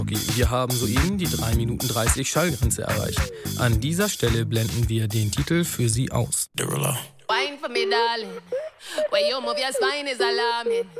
Okay, wir haben soeben die 3 Minuten 30 Schallgrenze erreicht. An dieser Stelle blenden wir den Titel für Sie aus. Wine for me, darling. When you move your spine is alarming.